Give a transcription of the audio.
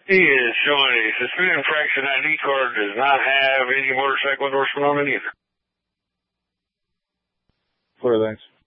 He is showing a suspended infraction ID card, does not have any motorcycle endorsement on it either. Clear, thanks.